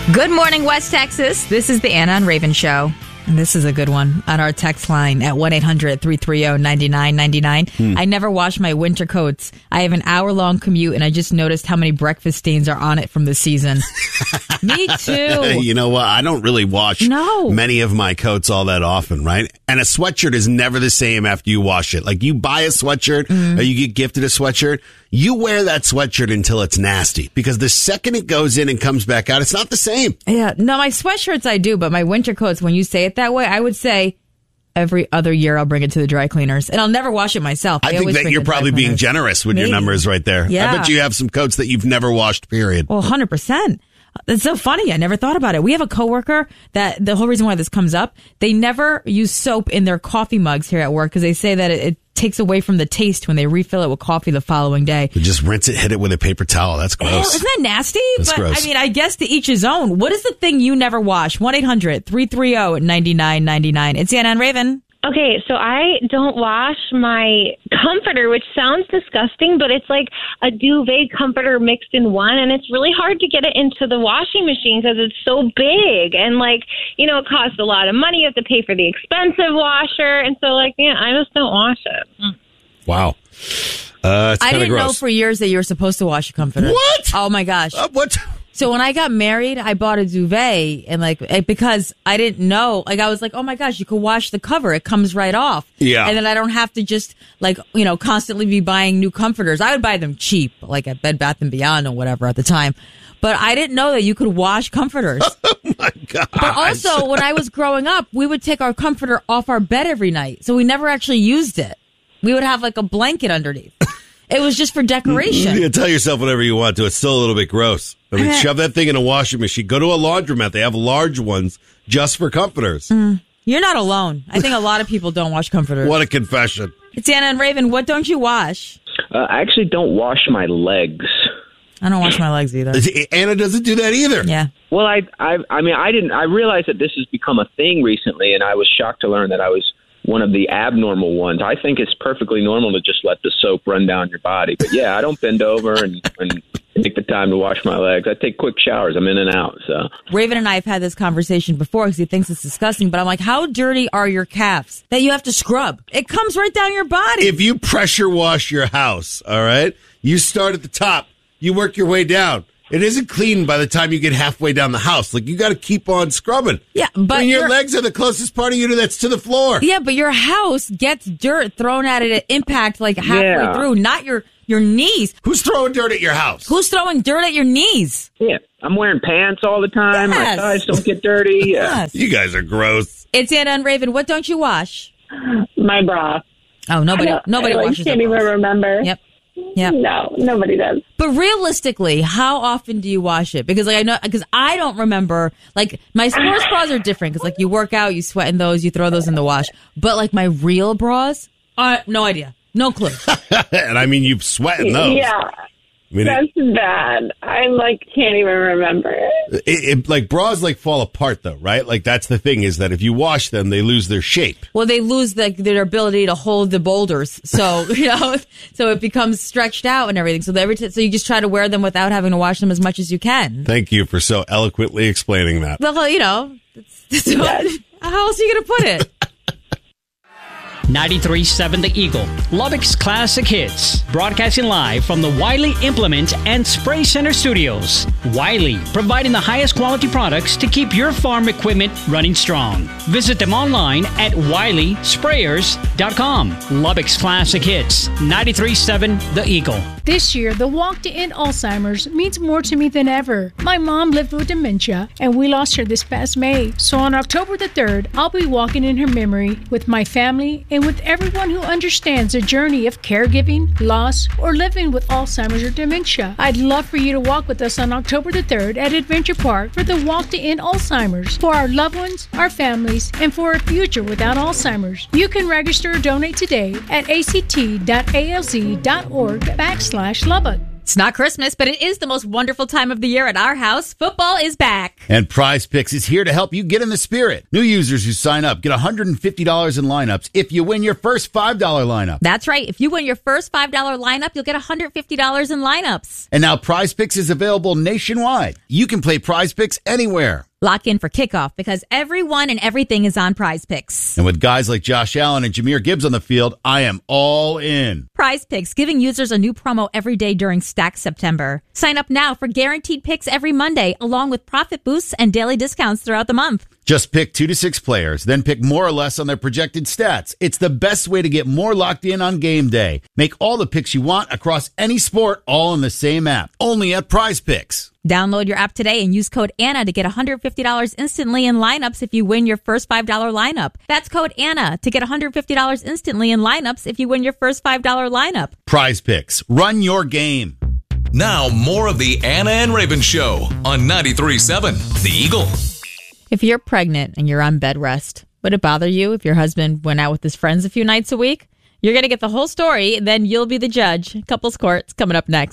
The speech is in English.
Good morning, West Texas. This is the Anna and Raven Show. And this is a good one on our text line at 1-800-330-9999. I never wash my winter coats. I have an hour-long commute, and I just noticed how many breakfast stains are on it from the season. Me too. You know what? I don't really wash many of my coats all that often, right? And a sweatshirt is never the same after you wash it. Like, you buy a sweatshirt or you get gifted a sweatshirt, you wear that sweatshirt until it's nasty. Because the second it goes in and comes back out, it's not the same. Yeah. No, my sweatshirts I do, but my winter coats, when you say it that way, I would say every other year I'll bring it to the dry cleaners. And I'll never wash it myself. I think that you're probably being generous with your numbers right there. Yeah. I bet you have some coats that you've never washed, period. Well, 100%. It's so funny. I never thought about it. We have a coworker that the whole reason why this comes up, they never use soap in their coffee mugs here at work because they say that it takes away from the taste when they refill it with coffee the following day. You just rinse it, hit it with a paper towel. That's gross. Isn't that nasty? That's gross. I mean, I guess to each his own. What is the thing you never wash? 1-800-330-9999. It's Anna and Raven. Okay, so I don't wash my comforter, which sounds disgusting, but it's like a duvet comforter mixed in one, and it's really hard to get it into the washing machine because it's so big, and it costs a lot of money. You have to pay for the expensive washer, and so I just don't wash it. Wow. I didn't know for years that you were supposed to wash a comforter. What? Oh my gosh. What? So when I got married, I bought a duvet and because I didn't know, I was like, oh my gosh, you could wash the cover. It comes right off. Yeah. And then I don't have to just constantly be buying new comforters. I would buy them cheap, like at Bed Bath & Beyond or whatever at the time. But I didn't know that you could wash comforters. Oh my God. But also when I was growing up, we would take our comforter off our bed every night. So we never actually used it. We would have a blanket underneath. It was just for decoration. You tell yourself whatever you want to. It's still a little bit gross. I mean, shove that thing in a washing machine. Go to a laundromat. They have large ones just for comforters. You're not alone. I think a lot of people don't wash comforters. What a confession. It's Anna and Raven. What don't you wash? I actually don't wash my legs. I don't wash my legs either. Anna doesn't do that either. Yeah. Well, I realized that this has become a thing recently, and I was shocked to learn that I was one of the abnormal ones. I think it's perfectly normal to just let the soap run down your body. But yeah, I don't bend over and take the time to wash my legs. I take quick showers. I'm in and out. So Raven and I have had this conversation before because he thinks it's disgusting. But I'm like, how dirty are your calves that you have to scrub? It comes right down your body. If you pressure wash your house, all right, you start at the top, you work your way down. It isn't clean by the time you get halfway down the house. You got to keep on scrubbing. Yeah, but your legs are the closest part of you that's to the floor. Yeah, but your house gets dirt thrown at it at impact halfway through, not your knees. Who's throwing dirt at your house? Who's throwing dirt at your knees? Yeah, I'm wearing pants all the time. Yes. My thighs don't get dirty. Yes. You guys are gross. It's Anna and Raven. What don't you wash? My bra. Oh, nobody washes. I can't even remember. Yep. No, nobody does. But realistically, how often do you wash it? Because I don't remember. My sports bras are different because you work out, you sweat in those, you throw those in the wash. But my real bras, no idea, no clue. And I mean, you sweat in those. Yeah. That's bad. I can't even remember it. Bras fall apart though, right? That's the thing is that if you wash them, they lose their shape. Well, they lose their ability to hold the boulders. So, so it becomes stretched out and everything. So so you just try to wear them without having to wash them as much as you can. Thank you for so eloquently explaining that. Well, how else are you going to put it? 93.7 The Eagle, Lubbock's classic hits. Broadcasting live from the Wiley Implement and Spray Center studios. Wiley, providing the highest quality products to keep your farm equipment running strong. Visit them online at WileySprayers.com. Lubbock's classic hits. 93.7 The Eagle. This year, the walk to end Alzheimer's means more to me than ever. My mom lived with dementia, and we lost her this past May. So on October the 3rd, I'll be walking in her memory with my family and with everyone who understands the journey of caregiving, loss, or living with Alzheimer's or dementia. I'd love for you to walk with us on October the 3rd at Adventure Park for the Walk to End Alzheimer's, for our loved ones, our families, and for a future without Alzheimer's. You can register or donate today at act.alz.org/Lubbock. It's not Christmas, but it is the most wonderful time of the year at our house. Football is back. And Prize Picks is here to help you get in the spirit. New users who sign up get $150 in lineups if you win your first $5 lineup. That's right. If you win your first $5 lineup, you'll get $150 in lineups. And now Prize Picks is available nationwide. You can play Prize Picks anywhere. Lock in for kickoff because everyone and everything is on Prize Picks. And with guys like Josh Allen and Jahmyr Gibbs on the field, I am all in. Prize Picks, giving users a new promo every day during Stack September. Sign up now for guaranteed picks every Monday, along with profit boosts and daily discounts throughout the month. Just pick 2 to 6 players, then pick more or less on their projected stats. It's the best way to get more locked in on game day. Make all the picks you want across any sport, all in the same app. Only at Prize Picks. Download your app today and use code Anna to get $150 instantly in lineups if you win your first $5 lineup. That's code Anna to get $150 instantly in lineups if you win your first $5 lineup. Prize Picks. Run your game. Now, more of the Anna and Raven Show on 93.7 The Eagle. If you're pregnant and you're on bed rest, would it bother you if your husband went out with his friends a few nights a week? You're going to get the whole story, then you'll be the judge. Couples Court's coming up next.